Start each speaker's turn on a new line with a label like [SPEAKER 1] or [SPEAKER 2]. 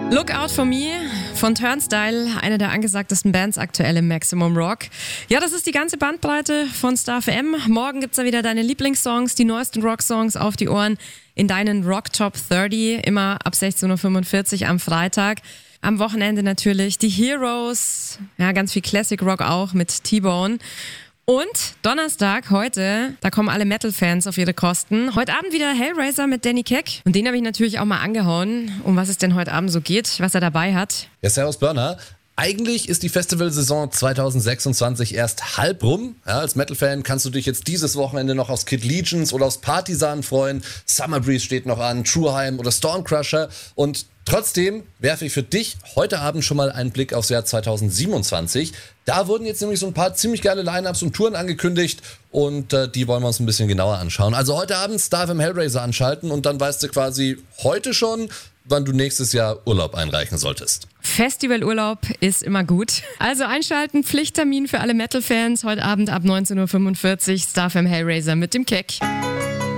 [SPEAKER 1] Look Out For Me von Turnstile, eine der angesagtesten Bands aktuell im Maximum Rock. Ja, das ist die ganze Bandbreite von Star FM. Morgen gibt's da wieder deine Lieblingssongs, die neuesten Rocksongs auf die Ohren in deinen Rock Top 30, immer ab 16.45 Uhr am Freitag. Am Wochenende natürlich die Heroes, ja, ganz viel Classic Rock auch mit T-Bone. Und Donnerstag, heute, da kommen alle Metal-Fans auf ihre Kosten. Heute Abend wieder Hellraiser mit Danny Keck. Und den habe ich natürlich auch mal angehauen, um was es denn heute Abend so geht, was er dabei hat.
[SPEAKER 2] Ja, servus Burner. Eigentlich ist die Festivalsaison 2026 erst halb rum. Ja, als Metal-Fan kannst du dich jetzt dieses Wochenende noch aus Kid Legions oder aus Partisan freuen. Summer Breeze steht noch an, Trueheim oder Stormcrusher. Und trotzdem werfe ich für dich heute Abend schon mal einen Blick aufs Jahr 2027. Da wurden jetzt nämlich so ein paar ziemlich geile Line-Ups und Touren angekündigt und die wollen wir uns ein bisschen genauer anschauen. Also heute Abend Star FM Hellraiser anschalten und dann weißt du quasi heute schon, wann du nächstes Jahr Urlaub einreichen solltest.
[SPEAKER 1] Festivalurlaub ist immer gut. Also einschalten, Pflichttermin für alle Metal-Fans. Heute Abend ab 19.45 Uhr Star FM Hellraiser mit dem Keck.